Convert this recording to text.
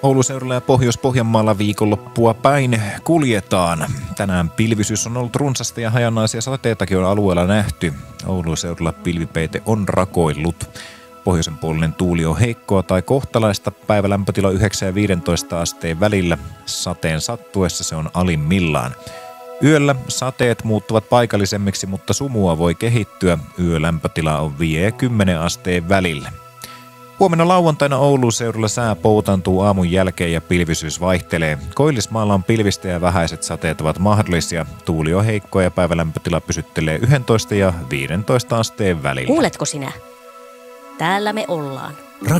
Oulun seudulla ja Pohjois-Pohjanmaalla viikonloppua päin kuljetaan. Tänään pilvisyys on ollut runsasta ja hajanaisia sateitakin on alueella nähty. Oulun seudulla pilvipeite on rakoillut. Pohjoisen puolinen tuuli on heikkoa tai kohtalaista. Päivälämpötila 9 ja 15 asteen välillä. Sateen sattuessa se on alimmillaan. Yöllä sateet muuttuvat paikallisemmiksi, mutta sumua voi kehittyä. Yölämpötila on 5 ja 10 asteen välillä. Huomenna lauantaina Oulun seudulla sää poutantuu aamun jälkeen ja pilvisyys vaihtelee. Koillismaalla on pilvistä ja vähäiset sateet ovat mahdollisia. Tuuli on heikko ja päivälämpötila pysyttelee 11 ja 15 asteen välillä. Kuuletko sinä? Täällä me ollaan.